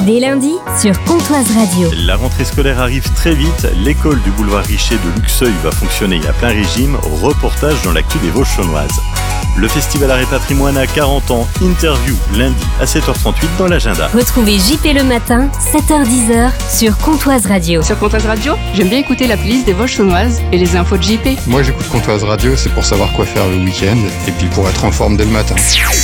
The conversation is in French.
Dès lundi sur Comtoise Radio. La rentrée scolaire arrive très vite. L'école du boulevard Richer de Luxeuil va fonctionner à plein régime. Reportage dans l'actu des Vosges chaunoises. Le festival Art et Patrimoine a 40 ans. Interview lundi à 7h38 dans l'agenda. Retrouvez JP le matin, 7h-10h sur Comtoise Radio. Sur Comtoise Radio, j'aime bien écouter la playlist des Vosges chaunoises et les infos de JP. Moi j'écoute Comtoise Radio, c'est pour savoir quoi faire le week-end et puis pour être en forme dès le matin.